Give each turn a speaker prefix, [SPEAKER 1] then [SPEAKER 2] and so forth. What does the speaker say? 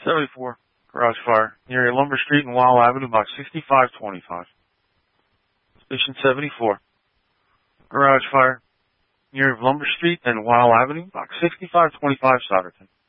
[SPEAKER 1] 74. Garage fire near Lumber Street and Wall Avenue, box 6525. Station 74. Garage fire near Lumber Street and Wall Avenue, box 6525, Solderton.